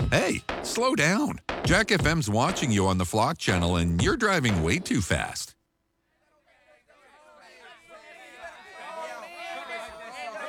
Hey, slow down. Jack FM's watching you on the Flock channel and you're driving way too fast.